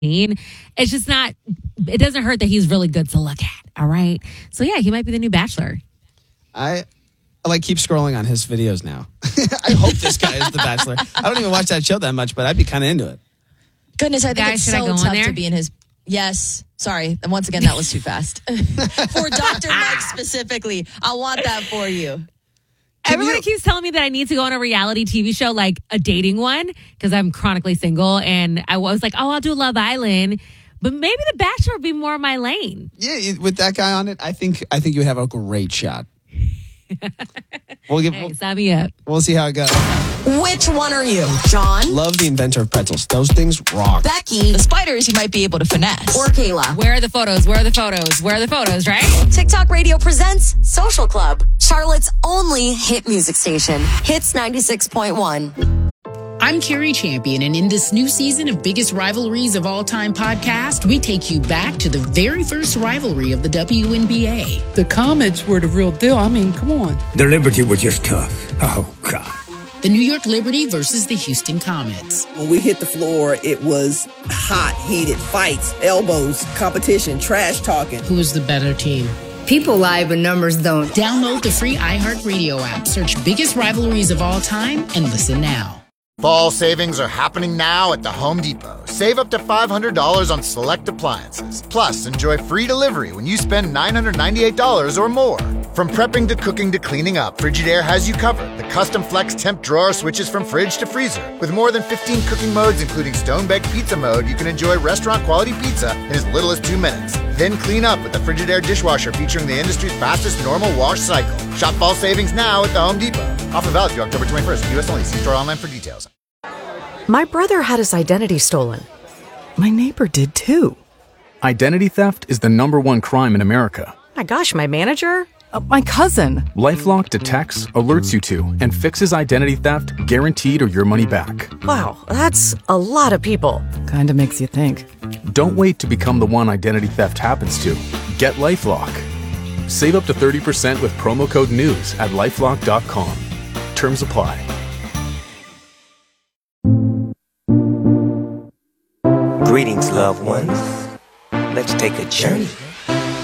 It's just not, it doesn't hurt that he's really good to look at. All right. So yeah, he might be the new Bachelor. I keep scrolling on his videos now. I hope this guy is the Bachelor. I don't even watch that show that much, but I'd be kind of into it. Goodness, I think Guys, it's should I so go on tough there? to be in his... Yes. Sorry. And once again, that was too fast. For Dr. Mike specifically. I want that for you. Everybody keeps telling me that I need to go on a reality TV show, like a dating one, because I'm chronically single. And I was like, I'll do Love Island. But maybe The Bachelor would be more my lane. Yeah, with that guy on it, I think you have a great shot. Sign me up. We'll see how it goes. Which one are you? John? Love the inventor of pretzels. Those things rock. Becky? The spiders you might be able to finesse. Or Kayla? Where are the photos? Where are the photos? Where are the photos, right? TikTok Radio presents Social Club, Charlotte's only hit music station. Hits 96.1. I'm Carrie Champion, and in this new season of Biggest Rivalries of All Time podcast, we take you back to the very first rivalry of the WNBA. The Comets were the real deal. I mean, come on. The Liberty were just tough. Oh, God. The New York Liberty versus the Houston Comets. When we hit the floor, it was hot, heated fights, elbows, competition, trash talking. Who was the better team? People lie, but numbers don't. Download the free iHeartRadio app, search Biggest Rivalries of All Time, and listen now. Fall savings are happening now at the Home Depot. Save up to $500 on select appliances. Plus, enjoy free delivery when you spend $998 or more. From prepping to cooking to cleaning up, Frigidaire has you covered. The custom flex temp drawer switches from fridge to freezer. With more than 15 cooking modes, including stone-baked pizza mode, you can enjoy restaurant-quality pizza in as little as 2 minutes. Then clean up with the Frigidaire dishwasher featuring the industry's fastest normal wash cycle. Shop fall savings now at the Home Depot. Offer valid through October 21st. U.S. only. See store online for details. My brother had his identity stolen. My neighbor did too. Identity theft is the #1 crime in America. My gosh, my manager? My cousin. LifeLock detects, alerts you to, and fixes identity theft guaranteed or your money back. Wow, that's a lot of people. Kinda makes you think. Don't wait to become the one identity theft happens to. Get LifeLock. Save up to 30% with promo code NEWS at LifeLock.com. Terms apply. Greetings, loved ones. Let's take a journey